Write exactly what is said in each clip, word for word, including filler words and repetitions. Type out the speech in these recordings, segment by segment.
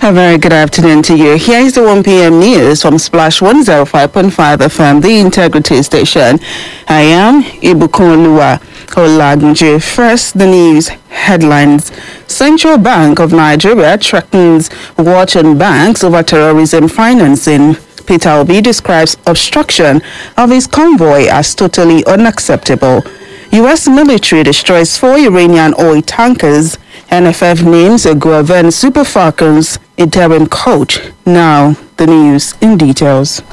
A very good afternoon to you. Here is the one p.m. news from Splash one oh five point five F M, the Integrity Station. I am Ibukunoluwa Olagunje. First, the news headlines. Central Bank of Nigeria threatens watch on banks over terrorism financing. Peter Obi describes obstruction of his convoy as totally unacceptable. U S military destroys four Iranian oil tankers. N F F names a Guaven Super Falcons interim coach. Now, the news in details.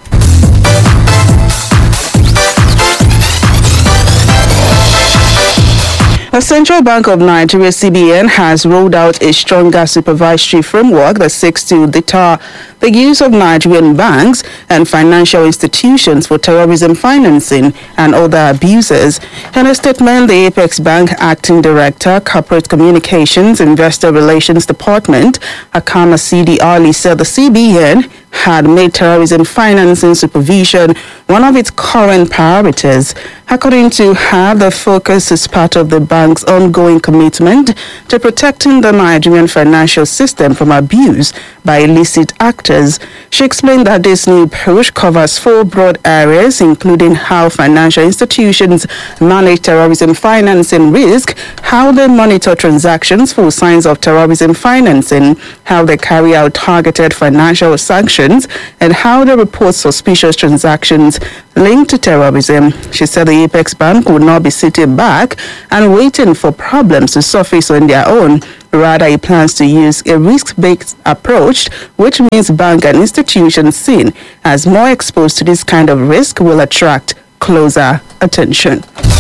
The Central Bank of Nigeria, C B N, has rolled out a stronger supervisory framework that seeks to deter the use of Nigerian banks and financial institutions for terrorism financing and other abuses. In a statement, the Apex Bank Acting Director, Corporate Communications, Investor Relations Department, Akama Sidi Ali, said the C B N had made terrorism financing supervision one of its current priorities. According to her, the focus is part of the bank's ongoing commitment to protecting the Nigerian financial system from abuse by illicit actors. She explained that this new push covers four broad areas, including how financial institutions manage terrorism financing risk, how they monitor transactions for signs of terrorism financing, how they carry out targeted financial sanctions, and how they report suspicious transactions linked to terrorism. She said the Apex Bank would not be sitting back and waiting for problems to surface on their own. Rather, it plans to use a risk-based approach, which means banks and institutions seen as more exposed to this kind of risk will attract closer attention.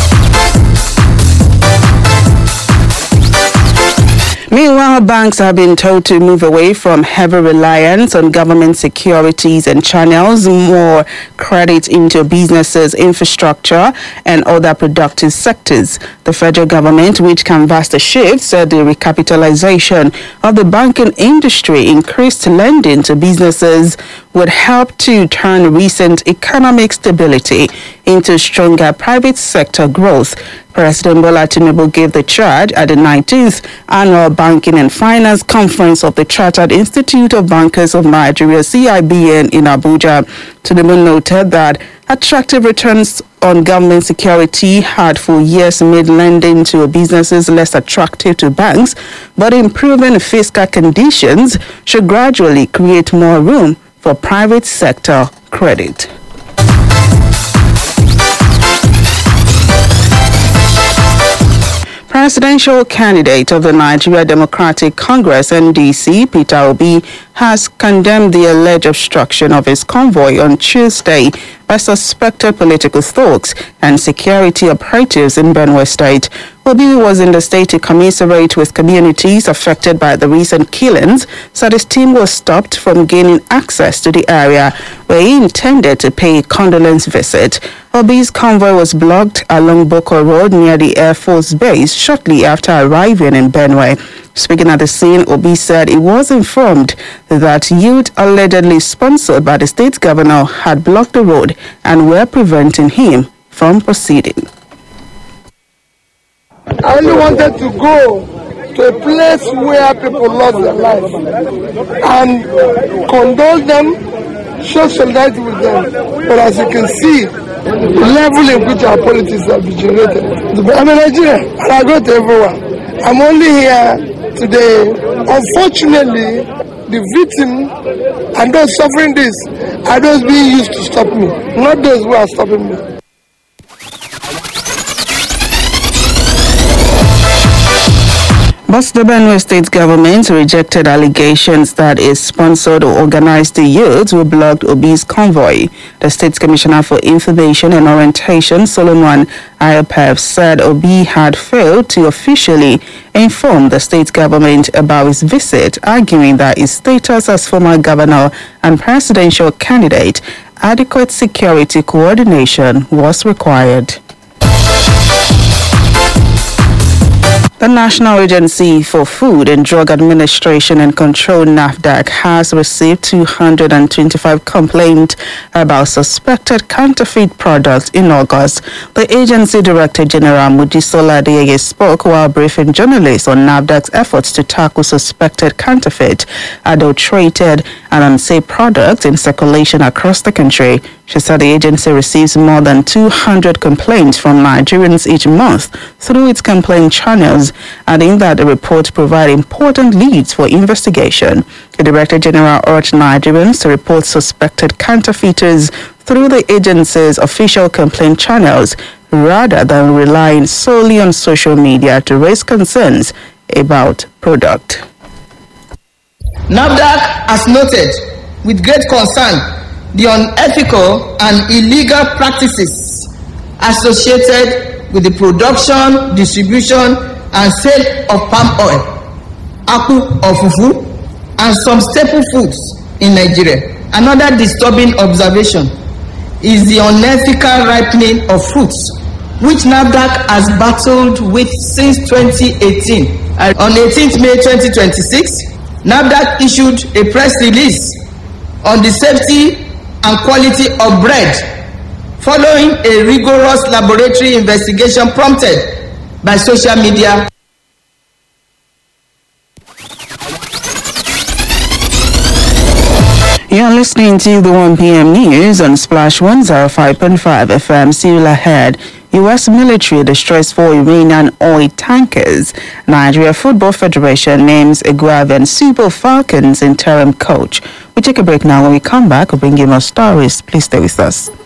Meanwhile, banks have been told to move away from heavy reliance on government securities and channels more credit into businesses, infrastructure, and other productive sectors. The federal government, which canvassed the shift, said the recapitalization of the banking industry, increased lending to businesses, would help to turn recent economic stability into stronger private sector growth. President Bola Tinubu gave the charge at the nineteenth Annual Banking and Finance Conference of the Chartered Institute of Bankers of Nigeria, C I B N, in Abuja. Tinubu noted that attractive returns on government security had for years made lending to businesses less attractive to banks, but improving fiscal conditions should gradually create more room for private sector credit. Presidential candidate of the Nigeria Democratic Congress, N D C, Peter Obi, has condemned the alleged obstruction of his convoy on Tuesday by suspected political thugs and security operatives in Benue State. Obi was in the state to commiserate with communities affected by the recent killings, so his team was stopped from gaining access to the area where he intended to pay a condolence visit. Obi's convoy was blocked along Boko Road near the Air Force Base shortly after arriving in Benue. Speaking at the scene, Obi said he was informed that youth allegedly sponsored by the state governor had blocked the road and were preventing him from proceeding. I only wanted to go to a place where people lost their lives and condole them, show solidarity with them. But as you can see, the level in which our politics have degenerated. I'm a Nigerian and I go to everyone. I'm only here today. Unfortunately, the victim and those suffering this are those being used to stop me, not those who are stopping me. But the Benue State government rejected allegations that it sponsored or organized the youths who blocked Obi's convoy. The State Commissioner for Information and Orientation, Solomon Ayopef, said Obi had failed to officially inform the state government about his visit, arguing that his status as former governor and presidential candidate, adequate security coordination was required. The National Agency for Food and Drug Administration and Control, NAFDAC, has received two hundred twenty-five complaints about suspected counterfeit products in August. The agency Director General Mojisola Adeyeye spoke while briefing journalists on NAFDAC's efforts to tackle suspected counterfeit, adulterated, and unsafe products in circulation across the country. She said the agency receives more than two hundred complaints from Nigerians each month through its complaint channels, adding that the reports provide important leads for investigation. The Director General urged Nigerians to report suspected counterfeiters through the agency's official complaint channels rather than relying solely on social media to raise concerns about product. NAFDAC has noted with great concern the unethical and illegal practices associated with the production, distribution, and sale of palm oil, akpu or fufu, and some staple foods in Nigeria. Another disturbing observation is the unethical ripening of fruits, which NAFDAC has battled with since twenty eighteen. On eighteenth May twenty twenty-six, NAFDAC issued a press release on the safety and quality of bread following a rigorous laboratory investigation prompted by social media. You're listening to the one p.m. news on Splash one oh five point five F M. Still ahead, U S military destroys four Iranian oil tankers. Nigeria Football Federation names Iguavian Super Falcons interim coach. We take a break now. When we come back, we'll bring you more stories. Please stay with us.